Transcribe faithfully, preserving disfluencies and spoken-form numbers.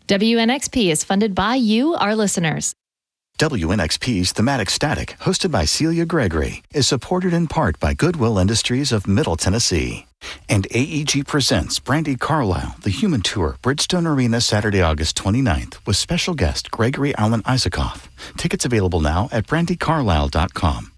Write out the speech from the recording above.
W N X P is funded by you, our listeners. W N X P's Thematic Static, hosted by Celia Gregory, is supported in part by Goodwill Industries of Middle Tennessee. And A E G presents Brandi Carlile, The Human Tour, Bridgestone Arena, Saturday, August twenty-ninth, with special guest Gregory Alan Isaacoff. Tickets available now at brandi carlile dot com.